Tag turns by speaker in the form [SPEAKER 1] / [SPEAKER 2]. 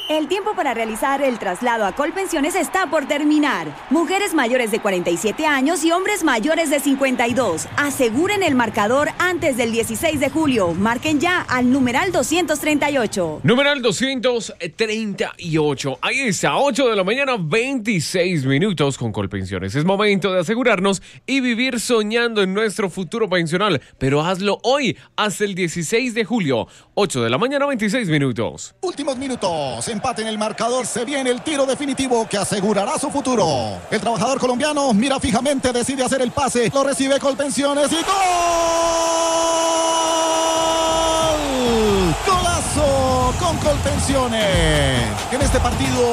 [SPEAKER 1] El tiempo para realizar el traslado a Colpensiones está por terminar. Mujeres mayores de 47 años y hombres mayores de 52. Aseguren el marcador antes del 16 de julio. Marquen ya al numeral 238.
[SPEAKER 2] Numeral 238. Ahí está, 8 de la mañana, 26 minutos con Colpensiones. Es momento de asegurarnos y vivir soñando en nuestro futuro pensional. Pero hazlo hoy, hasta el 16 de julio. 8 de la mañana, 26 minutos.
[SPEAKER 3] Últimos minutos. Empate en el marcador. Se viene el tiro definitivo que asegurará su futuro. El trabajador colombiano mira fijamente, decide hacer el pase. Lo recibe Colpensiones y ¡gol! ¡Golazo con Colpensiones! En este partido